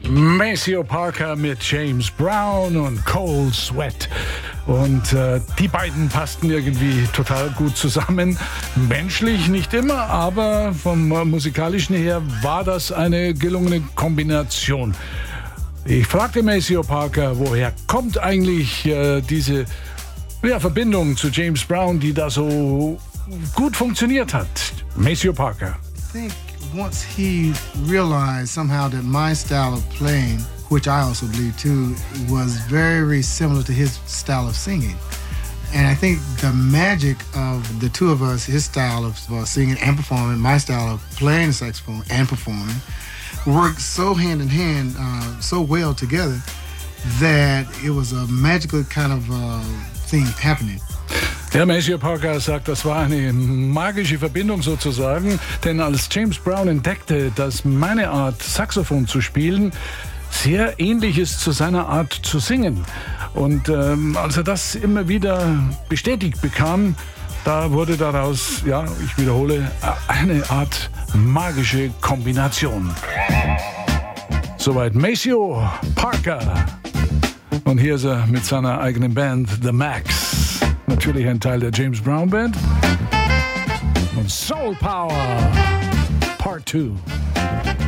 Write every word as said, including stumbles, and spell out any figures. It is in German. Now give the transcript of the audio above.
Maceo Parker mit James Brown und Cold Sweat. Und äh, die beiden passten irgendwie total gut zusammen. Menschlich nicht immer, aber vom äh, musikalischen her war das eine gelungene Kombination. Ich fragte Maceo Parker, woher kommt eigentlich äh, diese ja, Verbindung zu James Brown, die da so gut funktioniert hat. Maceo Parker. I think once he realized somehow that my style of playing, which I also believe too, was very similar to his style of singing. And I think the magic of the two of us, his style of uh, singing and performing, my style of playing the saxophone and performing, worked so hand in hand, uh, so well together, that it was a magical kind of uh, thing happening. Ja, Maceo Parker sagt, das war eine magische Verbindung sozusagen, denn als James Brown entdeckte, dass meine Art, Saxophon zu spielen, sehr ähnlich ist zu seiner Art zu singen. Und ähm, als er das immer wieder bestätigt bekam, da wurde daraus, ja, ich wiederhole, eine Art magische Kombination. Soweit Maceo Parker. Und hier ist er mit seiner eigenen Band, The Max. Natürlich ein Teil der James Brown Band. Und Soul Power Part zwei.